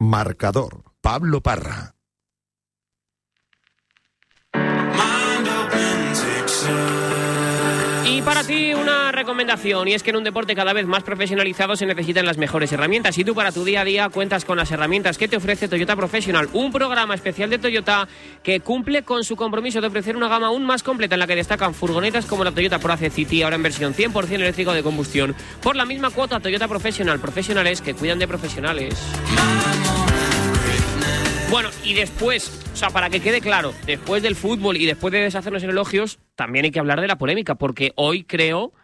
Marcador. Pablo Parra. Y para ti una recomendación, y es que en un deporte cada vez más profesionalizado se necesitan las mejores herramientas, y tú para tu día a día cuentas con las herramientas que te ofrece Toyota Professional, un programa especial de Toyota que cumple con su compromiso de ofrecer una gama aún más completa en la que destacan furgonetas como la Toyota Proace City, ahora en versión 100% eléctrico de combustión. Por la misma cuota, Toyota Professional, profesionales que cuidan de profesionales. Bueno, y después, o sea, para que quede claro, después del fútbol y después de deshacernos en elogios, también hay que hablar de la polémica, porque hoy creo,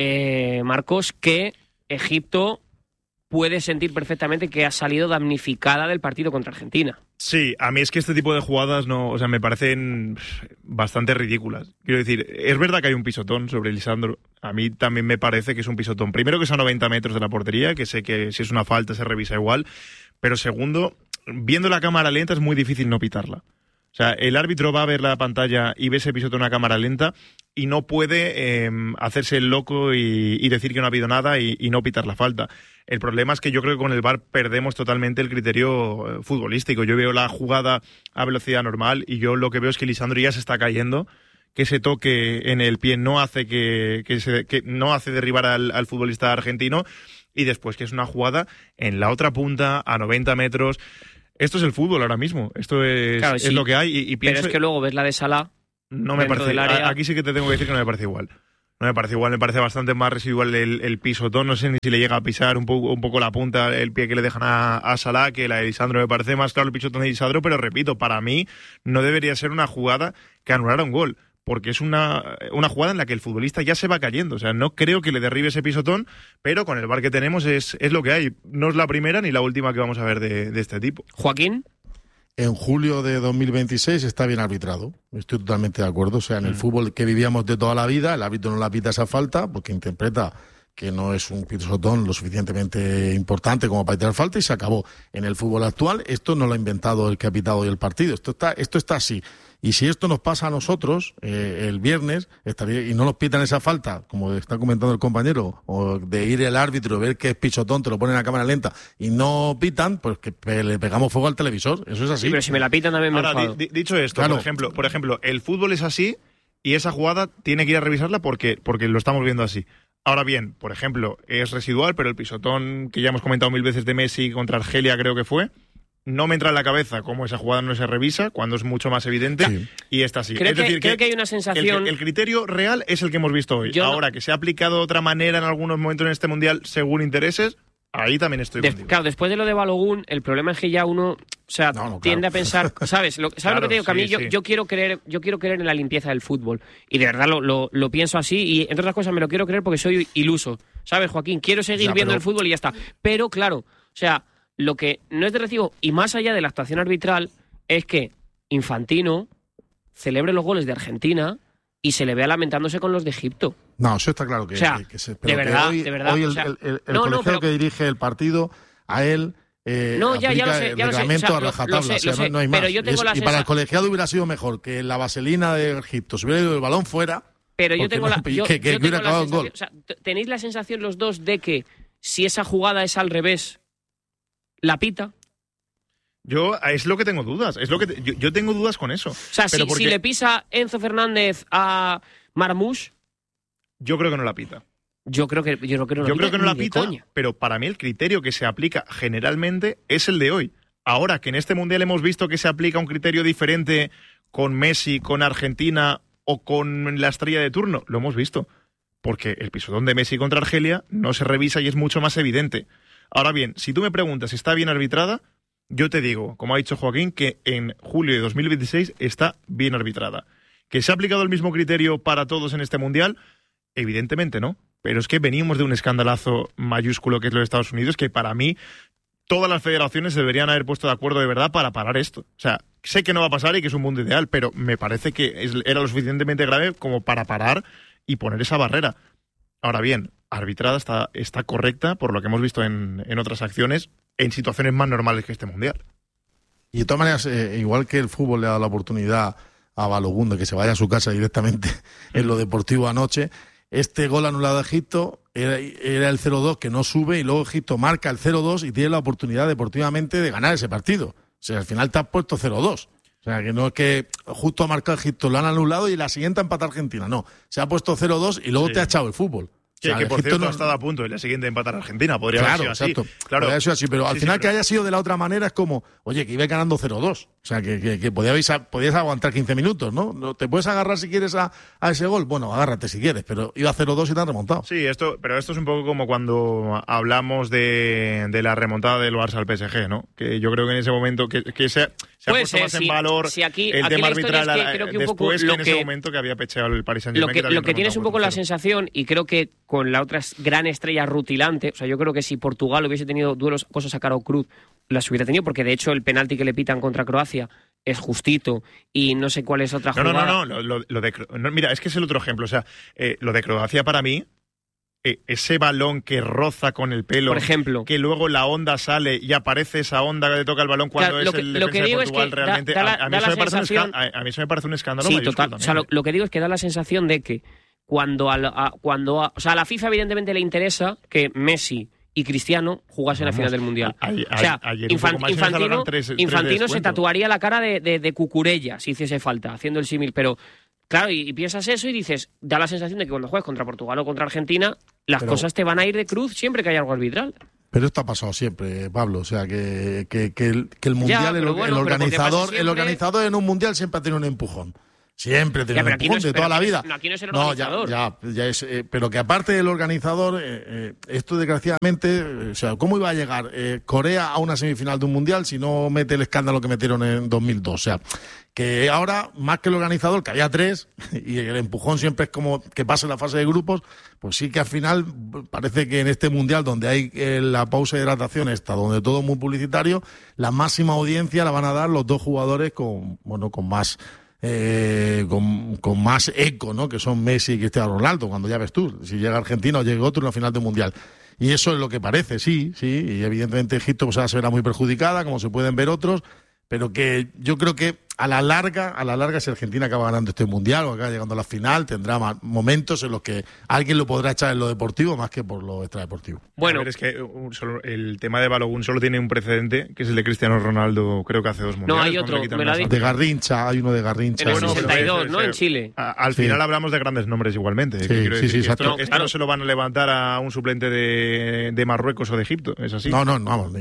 Marcos, que Egipto puede sentir perfectamente que ha salido damnificada del partido contra Argentina. Sí, a mí es que este tipo de jugadas no, o sea, me parecen bastante ridículas. Quiero decir, es verdad que hay un pisotón sobre Lisandro. A mí también me parece que es un pisotón. Primero, que es a 90 metros de la portería, que sé que si es una falta se revisa igual. Pero segundo, viendo la cámara lenta es muy difícil no pitarla. O sea, el árbitro va a ver la pantalla y ve ese pisotón a cámara lenta y no puede hacerse el loco y decir que no ha habido nada y no pitar la falta. El problema es que yo creo que con el VAR perdemos totalmente el criterio futbolístico. Yo veo la jugada a velocidad normal y yo lo que veo es que Lisandro ya se está cayendo, que ese toque en el pie no hace que no hace derribar al futbolista argentino, y después que es una jugada en la otra punta a 90 metros. Esto es el fútbol ahora mismo. Esto es, claro, sí, es lo que hay. Y pienso, pero es que luego ves la de Salah. No me parece. Aquí sí que te tengo que decir que no me parece igual. No me parece igual, me parece bastante más residual el pisotón. No sé ni si le llega a pisar un poco la punta, el pie que le dejan a Salah, que la de Lisandro. Me parece más claro el pisotón de Lisandro, pero repito, para mí no debería ser una jugada que anulara un gol, porque es una jugada en la que el futbolista ya se va cayendo. O sea, no creo que le derribe ese pisotón, pero con el VAR que tenemos es lo que hay. No es la primera ni la última que vamos a ver de este tipo. Joaquín. En julio de 2026 está bien arbitrado. Estoy totalmente de acuerdo. O sea, en el fútbol que vivíamos de toda la vida, el árbitro no la pita esa falta porque interpreta que no es un pisotón lo suficientemente importante como para pitar falta, y se acabó. En el fútbol actual, esto no lo ha inventado el que ha pitado hoy el partido. Esto está así. Y si esto nos pasa a nosotros el viernes y no nos pitan esa falta, como está comentando el compañero, o de ir el árbitro, ver que es pisotón, te lo ponen a cámara lenta y no pitan, pues que le pegamos fuego al televisor. Eso es así. Sí, pero si me la pitan también me enfado. Dicho esto, claro. por ejemplo, el fútbol es así y esa jugada tiene que ir a revisarla porque lo estamos viendo así. Ahora bien, por ejemplo, es residual, pero el pisotón que ya hemos comentado 1000 veces de Messi contra Argelia, creo que fue, no me entra en la cabeza cómo esa jugada no se revisa cuando es mucho más evidente, sí. Y esta sí. Creo que hay una sensación. El criterio real es el que hemos visto hoy. Ahora, que se ha aplicado de otra manera en algunos momentos en este mundial según intereses, ahí también estoy contigo. Claro, después de lo de Balogun, el problema es que ya uno, tiende a pensar, ¿sabes? Claro, lo que te digo? Que a mí yo quiero creer en la limpieza del fútbol, y de verdad lo pienso así, y entre otras cosas me lo quiero creer porque soy iluso, ¿sabes, Joaquín? Quiero seguir viendo el fútbol y ya está. Pero claro, lo que no es de recibo, y más allá de la actuación arbitral, es que Infantino celebre los goles de Argentina y se le vea lamentándose con los de Egipto. No, eso está claro que de verdad. Hoy el colegio que dirige el partido, a él aplica el reglamento a rajatabla. No hay más. Pero yo tengo y para el colegiado hubiera sido mejor que la vaselina de Egipto se hubiera ido el balón fuera. Pero yo tengo que hubiera acabado en gol. ¿Tenéis la sensación los dos de que si esa jugada es al revés, la pita? Yo es lo que tengo dudas. Yo tengo dudas con eso. O sea, si le pisa Enzo Fernández a Marmoush, yo creo que no la pita. Yo creo que no la pita, pero para mí el criterio que se aplica generalmente es el de hoy. Ahora que en este Mundial hemos visto que se aplica un criterio diferente con Messi, con Argentina o con la estrella de turno, lo hemos visto. Porque el pisotón de Messi contra Argelia no se revisa y es mucho más evidente. Ahora bien, si tú me preguntas si está bien arbitrada, yo te digo, como ha dicho Joaquín, que en julio de 2026 está bien arbitrada. ¿Que se ha aplicado el mismo criterio para todos en este Mundial? Evidentemente no. Pero es que venimos de un escandalazo mayúsculo que es lo de Estados Unidos, que para mí todas las federaciones deberían haber puesto de acuerdo de verdad para parar esto. O sea, sé que no va a pasar y que es un mundo ideal, pero me parece que era lo suficientemente grave como para parar y poner esa barrera. Ahora bien, arbitrada está correcta por lo que hemos visto en otras acciones, en situaciones más normales que este Mundial. Y de todas maneras, igual que el fútbol le ha dado la oportunidad a Balogun de que se vaya a su casa directamente en lo deportivo anoche, este gol anulado a Egipto era el 0-2 que no sube y luego Egipto marca el 0-2 y tiene la oportunidad deportivamente de ganar ese partido. O sea, al final te has puesto 0-2. O sea, que no es que justo ha marcado Egipto, lo han anulado y la siguiente empata Argentina. No, se ha puesto 0-2 y luego te ha echado el fútbol. O sea, que por cierto ha estado a punto y la siguiente empatar Argentina. Podría haber sido así. Exacto. Claro, podría haber sido así, pero al final que haya sido de la otra manera es como, oye, que iba ganando 0-2. O sea, que podías aguantar 15 minutos, ¿no? ¿Te puedes agarrar si quieres a ese gol? Bueno, agárrate si quieres, pero iba 0-2 y te han remontado. Sí, pero esto es un poco como cuando hablamos de la remontada del Barça al PSG, ¿no? Que yo creo que en ese momento que se ha puesto más en valor el tema arbitral es que creo que después que en ese momento que había pechado el Paris Saint-Germain. Lo que tienes un poco la sensación, y creo que con la otra gran estrella rutilante, o sea, yo creo que si Portugal hubiese tenido duelos cosas a Caro Cruz, las hubiera tenido, porque de hecho el penalti que le pitan contra Croacia es justito y no sé cuál es otra jugada. No, mira, es que es el otro ejemplo. O sea, lo de Croacia para mí, ese balón que roza con el pelo, por ejemplo, que luego la onda sale y aparece esa onda que le toca el balón cuando es el defensa de Portugal, realmente a mí eso me parece un escándalo. Sí, total. O sea, lo que digo es que da la sensación de que cuando a la FIFA evidentemente le interesa que Messi y Cristiano jugasen la final del Mundial. Infantino se tatuaría la cara de Cucurella si hiciese falta, haciendo el símil, pero claro, y piensas eso y dices, da la sensación de que cuando juegas contra Portugal o contra Argentina, las cosas te van a ir de cruz siempre que haya algo arbitral. Pero esto ha pasado siempre, Pablo. O sea, que el Mundial, el organizador en un Mundial siempre ha tenido un empujón. Siempre tiene un empujón de toda la vida. Aquí no es el organizador. Ya es, pero que aparte del organizador, esto desgraciadamente, o sea, ¿cómo iba a llegar Corea a una semifinal de un Mundial si no mete el escándalo que metieron en 2002? O sea, que ahora, más que el organizador, que había 3, y el empujón siempre es como que pase la fase de grupos, pues sí que al final parece que en este Mundial, donde hay la pausa de hidratación esta, donde todo es muy publicitario, la máxima audiencia la van a dar los dos jugadores con más eco, ¿no? Que son Messi y Cristiano Ronaldo, cuando ya ves tú, si llega Argentina o llega otro en la final del Mundial. Y eso es lo que parece, sí, y evidentemente Egipto pues, se verá muy perjudicada, como se pueden ver otros, pero que yo creo que a la larga, si Argentina acaba ganando este Mundial o acaba llegando a la final, tendrá momentos en los que alguien lo podrá echar en lo deportivo más que por lo extradeportivo. Bueno, es que el tema de Balogun solo tiene un precedente, que es el de Cristiano Ronaldo, creo que hace 2 Mundiales. No, hay otro, de Garrincha, hay uno de Garrincha. En el 62, ¿no? En Chile. Al final hablamos de grandes nombres igualmente. Esto no se lo van a levantar a un suplente de Marruecos o de Egipto, ¿es así? No, vamos.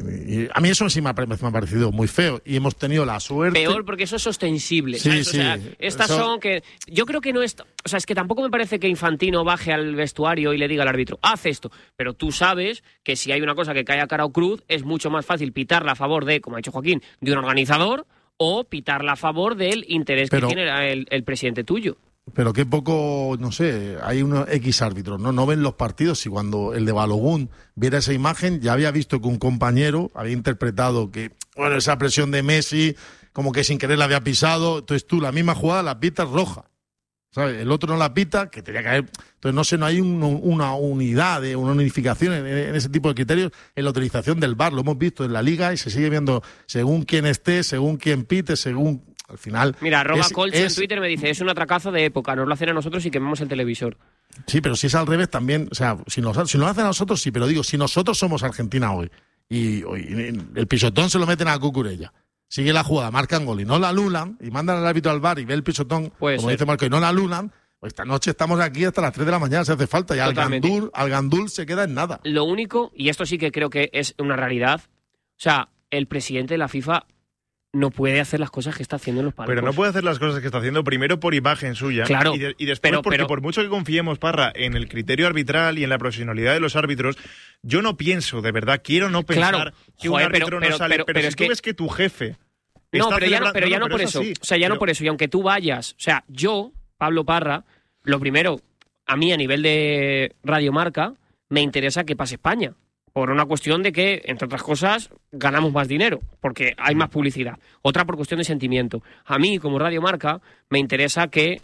A mí eso sí me ha parecido muy feo y hemos tenido la suerte... Peor porque eso es ostensible. Sí, o sea, estas son que... Yo creo que no es... O sea, es que tampoco me parece que Infantino baje al vestuario y le diga al árbitro, haz esto. Pero tú sabes que si hay una cosa que cae a cara o cruz, es mucho más fácil pitarla a favor de, como ha dicho Joaquín, de un organizador o pitarla a favor del interés que tiene el presidente tuyo. Pero qué poco, no sé, hay unos X árbitros, ¿no? Ven los partidos y cuando el de Balogun viera esa imagen, ya había visto que un compañero había interpretado que, bueno, esa presión de Messi, como que sin querer la había pisado, entonces tú la misma jugada la pitas roja, ¿sabes? El otro no la pita, que tenía que haber... Entonces no hay una unidad, una unificación en ese tipo de criterios en la utilización del VAR, lo hemos visto en la Liga y se sigue viendo según quién esté, según quién pite, según... Al final... Mira, Colch en Twitter me dice, es un atracazo de época, nos lo hacen a nosotros y quemamos el televisor. Sí, pero si es al revés también, o sea, si nos lo hacen a nosotros sí, pero digo, si nosotros somos Argentina hoy y el pisotón se lo meten a Cucurella, sigue la jugada, marcan gol y no la anulan y mandan al árbitro al VAR y ve el pisotón, dice Marco, y no la anulan, pues esta noche estamos aquí hasta las 3 de la mañana si hace falta y al Gandul se queda en nada. Lo único, y esto sí que creo que es una realidad, o sea, el presidente de la FIFA no puede hacer las cosas que está haciendo en los palcos. Pero no puede hacer las cosas que está haciendo primero por imagen suya. Claro. Y después porque por mucho que confiemos, Parra, en el criterio arbitral y en la profesionalidad de los árbitros, yo no pienso, de verdad, quiero no pensar que un árbitro no sale. Pero si tú ves que tu jefe... No, pero ya no por eso. O sea, ya no por eso. Y aunque tú vayas... O sea, yo, Pablo Parra, lo primero, a mí a nivel de Radio Marca, me interesa que pase España. Por una cuestión de que, entre otras cosas, ganamos más dinero, porque hay más publicidad. Otra por cuestión de sentimiento. A mí, como Radio Marca, me interesa que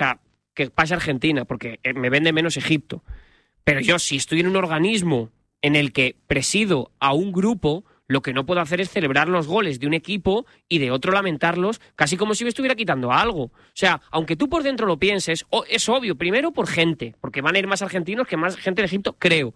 pase Argentina, porque me vende menos Egipto. Pero yo, si estoy en un organismo en el que presido a un grupo, Lo que no puedo hacer es celebrar los goles de un equipo y de otro lamentarlos, casi como si me estuviera quitando algo. O sea, aunque tú por dentro lo pienses, es obvio, primero por gente, porque van a ir más argentinos que más gente de Egipto, creo.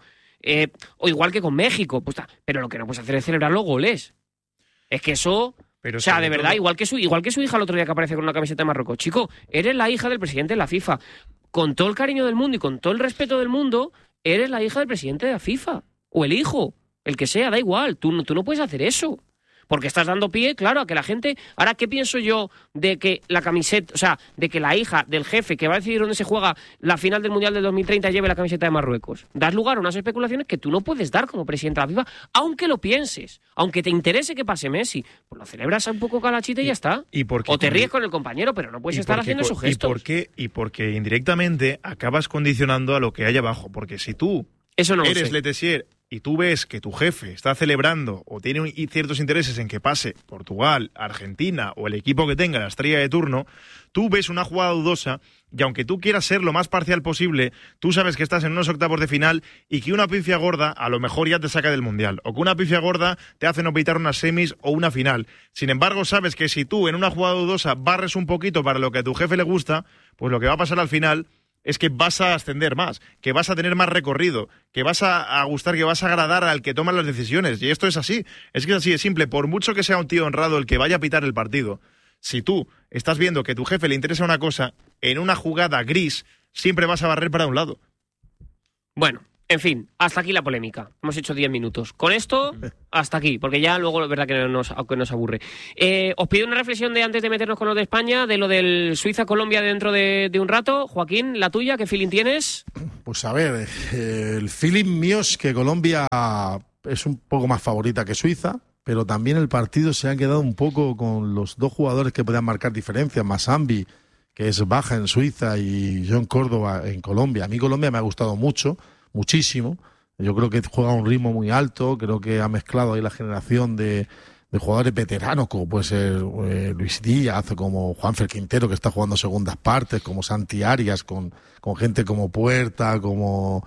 O igual que con México, pues, pero lo que no puedes hacer es celebrar los goles. Es que eso... Pero o sea, de verdad, igual que su hija el otro día que aparece con una camiseta de Marruecos. Chico, eres la hija del presidente de la FIFA. Con todo el cariño del mundo y con todo el respeto del mundo, eres la hija del presidente de la FIFA. O el hijo, el que sea, da igual. Tú no puedes hacer eso. Porque estás dando pie, claro, a que la gente... Ahora, ¿qué pienso yo de que la camiseta... O sea, de que la hija del jefe que va a decidir dónde se juega la final del Mundial del 2030 lleve la camiseta de Marruecos? Das lugar a unas especulaciones que tú no puedes dar como presidente de la FIFA, aunque lo pienses, aunque te interese que pase Messi. Pues lo celebras un poco calachita y ya está. O te ríes con el compañero, pero no puedes estar haciendo esos gestos. Y porque indirectamente acabas condicionando a lo que hay abajo. Porque si tú eres Le Tessier y tú ves que tu jefe está celebrando o tiene ciertos intereses en que pase Portugal, Argentina o el equipo que tenga la estrella de turno, tú ves una jugada dudosa y aunque tú quieras ser lo más parcial posible, tú sabes que estás en unos octavos de final y que una pifia gorda a lo mejor ya te saca del Mundial, o que una pifia gorda te hace no pitar unas semis o una final. Sin embargo, sabes que si tú en una jugada dudosa barres un poquito para lo que a tu jefe le gusta, pues lo que va a pasar al final es que vas a ascender más, que vas a tener más recorrido, que vas a gustar, que vas a agradar al que toma las decisiones. Y esto es así, es que es así de simple. Por mucho que sea un tío honrado el que vaya a pitar el partido, si tú estás viendo que a tu jefe le interesa una cosa, en una jugada gris, siempre vas a barrer para un lado. Bueno, en fin, hasta aquí la polémica. Hemos hecho 10 minutos. Con esto, hasta aquí, porque ya luego es verdad que nos aburre. Os pido una reflexión de antes de meternos con lo de España, de lo del Suiza-Colombia dentro de un rato. Joaquín, la tuya, ¿qué feeling tienes? Pues a ver, el feeling mío es que Colombia es un poco más favorita que Suiza, pero también el partido se ha quedado un poco con los dos jugadores que podían marcar diferencias, Mazambi, que es baja en Suiza, y John Córdoba en Colombia. A mí Colombia me ha gustado muchísimo. Yo creo que juega a un ritmo muy alto, creo que ha mezclado ahí la generación de jugadores veteranos, como puede ser Luis Díaz, como Juanfer Quintero, que está jugando segundas partes, como Santi Arias, con gente como Puerta, como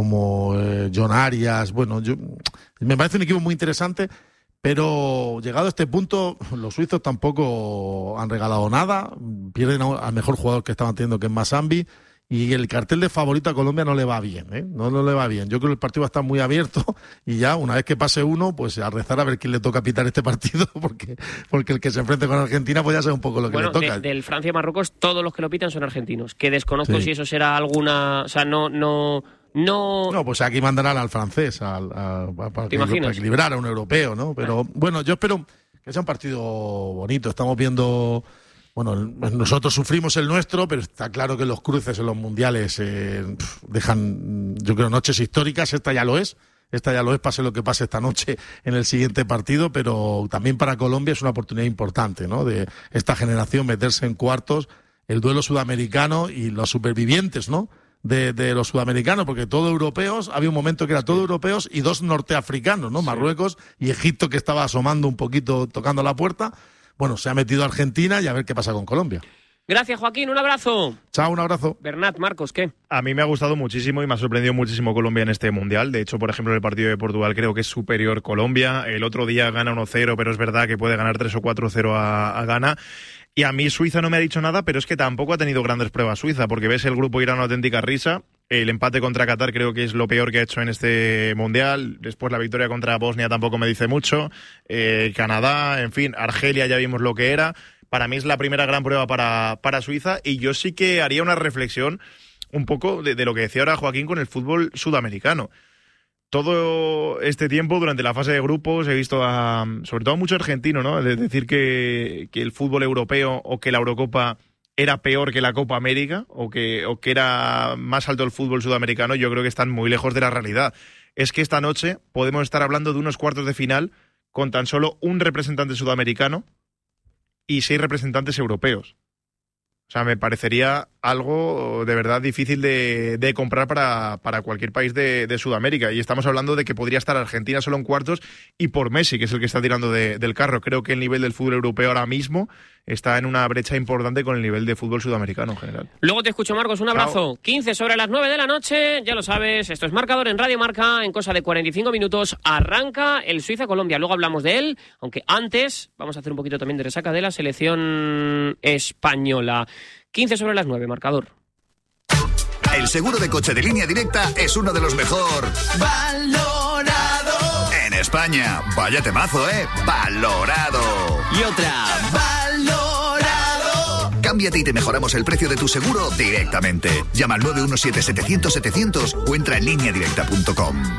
John Arias. Bueno, me parece un equipo muy interesante, pero llegado a este punto, los suizos tampoco han regalado nada, pierden al mejor jugador que estaban teniendo, que es Mazambi. Y el cartel de favorito a Colombia no le va bien, ¿eh? No le va bien. Yo creo que el partido va a estar muy abierto y ya, una vez que pase uno, pues a rezar a ver quién le toca pitar este partido, porque el que se enfrente con Argentina pues ya sabe un poco lo que le toca. Del Francia-Marruecos, todos los que lo pitan son argentinos. Que desconozco si eso será alguna... O sea, no, pues aquí mandarán al francés para equilibrar a un europeo, ¿no? Pero bueno, yo espero que sea un partido bonito. Estamos viendo... Bueno, nosotros sufrimos el nuestro, pero está claro que los cruces en los mundiales dejan, yo creo, noches históricas. Esta ya lo es, pase lo que pase esta noche en el siguiente partido, pero también para Colombia es una oportunidad importante, ¿no? De esta generación meterse en cuartos, el duelo sudamericano y los supervivientes, ¿no? De los sudamericanos, porque todos europeos, había un momento que era todos europeos y dos norteafricanos, ¿no? Sí. Marruecos y Egipto, que estaba asomando un poquito, tocando la puerta. Bueno, se ha metido Argentina y a ver qué pasa con Colombia. Gracias, Joaquín. Un abrazo. Chao, un abrazo. Bernat, Marcos, ¿qué? A mí me ha gustado muchísimo y me ha sorprendido muchísimo Colombia en este Mundial. De hecho, por ejemplo, en el partido de Portugal creo que es superior Colombia. El otro día gana 1-0, pero es verdad que puede ganar 3 o 4-0 a Ghana. Y a mí Suiza no me ha dicho nada, pero es que tampoco ha tenido grandes pruebas Suiza, porque ves el grupo ir a una auténtica risa. El empate contra Qatar creo que es lo peor que ha hecho en este Mundial. Después la victoria contra Bosnia tampoco me dice mucho. Canadá, en fin, Argelia ya vimos lo que era. Para mí es la primera gran prueba para Suiza, y yo sí que haría una reflexión un poco de lo que decía ahora Joaquín con el fútbol sudamericano. Todo este tiempo, durante la fase de grupos, he visto sobre todo a mucho argentino, ¿no? De decir que el fútbol europeo o que la Eurocopa era peor que la Copa América o que era más alto el fútbol sudamericano. Yo creo que están muy lejos de la realidad. Es que esta noche podemos estar hablando de unos cuartos de final con tan solo un representante sudamericano y 6 representantes europeos. O sea, me parecería algo de verdad difícil de comprar para cualquier país de Sudamérica. Y estamos hablando de que podría estar Argentina solo en cuartos y por Messi, que es el que está tirando del carro. Creo que el nivel del fútbol europeo ahora mismo está en una brecha importante con el nivel de fútbol sudamericano en general. Luego te escucho, Marcos. Un abrazo. Chao. 15 sobre las 9 de la noche. Ya lo sabes, esto es Marcador en Radio Marca. En cosa de 45 minutos arranca el Suiza-Colombia. Luego hablamos de él, aunque antes vamos a hacer un poquito también de resaca de la selección española. 15 sobre las 9, Marcador. El seguro de coche de Línea Directa es uno de los mejor valorado en España. Vaya temazo, valorado. Y otra, valorado. Cámbiate y te mejoramos el precio de tu seguro directamente. Llama al 917-700-700 o entra en lineadirecta.com.